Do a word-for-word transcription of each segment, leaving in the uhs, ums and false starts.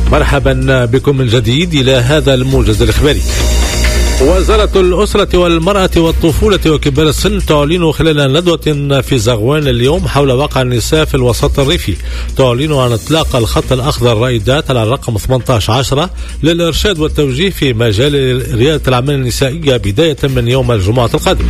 مرحبا بكم من جديد إلى هذا الموجز الإخباري. وزارة الأسرة والمرأة والطفولة وكبار السن تعلن خلال ندوة في زغوان اليوم حول واقع النساء في الوسط الريفي، تعلن عن إطلاق الخط الأخضر رائدات على الرقم ثمانية عشر عشرة للإرشاد والتوجيه في مجال ريادة الأعمال النسائية بداية من يوم الجمعة القادم.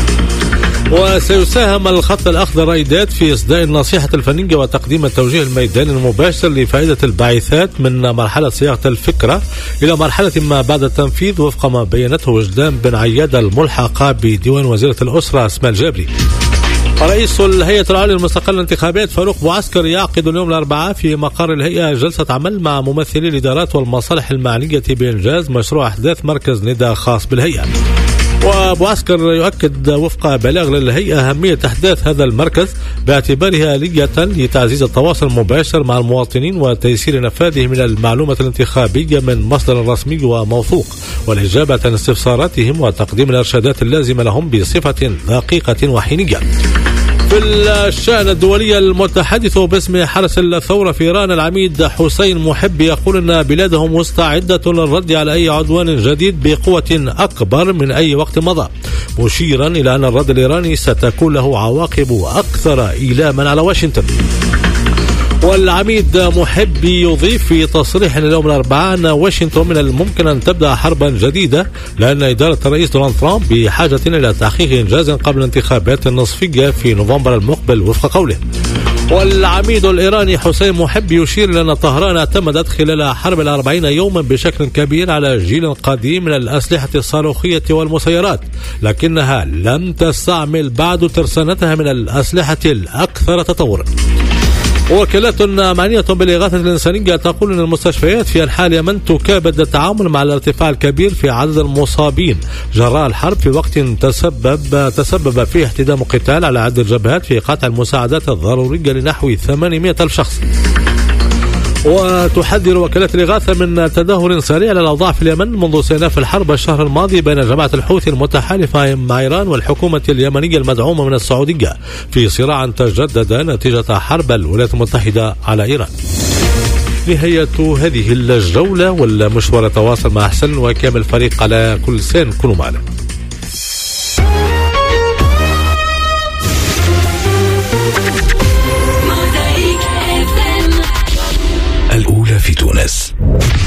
وسيساهم الخط الأخضر رائدات في إصداء النصيحة الفنية وتقديم التوجيه الميداني المباشر لفائدة الباعثات من مرحلة صياغة الفكرة إلى مرحلة ما بعد التنفيذ وفق ما بينته وجدان بن عيادة الملحقة بديوان وزيرة الأسرة اسماء الجابري. رئيس الهيئة العليا المستقلة للانتخابات فاروق بوعسكر يعقد اليوم الأربعاء في مقر الهيئة جلسة عمل مع ممثلي الإدارات والمصالح المعنية بإنجاز مشروع إحداث مركز نداء خاص بالهيئة. وبوعسكر يؤكد وفق بلاغ للهيئة أهمية إحداث هذا المركز باعتبارها آلية لتعزيز التواصل المباشر مع المواطنين وتيسير نفاذه من المعلومة الانتخابية من مصدر رسمي وموثوق، والإجابة عن استفساراتهم وتقديم الإرشادات اللازمة لهم بصفة دقيقة وحينية. في الشأن الدولي، المتحدث باسم حرس الثورة في إيران العميد حسين محب يقول أن بلاده مستعدة للرد على أي عدوان جديد بقوة أكبر من أي وقت مضى، مشيرا إلى أن الرد الإيراني ستكون له عواقب أكثر إيلاما على واشنطن. والعميد محب يضيف في تصريح اليوم الأربعاء أن واشنطن من الممكن أن تبدأ حربا جديدة، لأن إدارة الرئيس دونالد ترامب بحاجة إلى تحقيق إنجاز قبل الانتخابات النصفية في نوفمبر المقبل وفق قوله. والعميد الإيراني حسين محب يشير إلى أن طهران اعتمدت خلال حرب الأربعين يوما بشكل كبير على جيل قديم من الأسلحة الصاروخية والمسيرات، لكنها لم تستعمل بعد ترسانتها من الأسلحة الأكثر تطورا. وكالات معنية بالإغاثة الإنسانية تقول أن المستشفيات في أنحاء اليمن تكابد التعامل مع الارتفاع الكبير في عدد المصابين جراء الحرب في وقت تسبب تسبب فيه احتدام قتال على عدة جبهات في قطع المساعدات الضرورية لنحو ثمانمائة ألف شخص. وتحذر وكالات الإغاثة من تدهور سريع للأوضاع في اليمن منذ استئناف الحرب الشهر الماضي بين جماعة الحوثي المتحالفة مع إيران والحكومة اليمنية المدعومة من السعودية في صراع تجدد نتيجة حرب الولايات المتحدة على إيران. نهاية هذه الجولة والمشوار تواصل مع حسن وكامل فريق على كل سن. كونوا معنا. الأولى في تونس.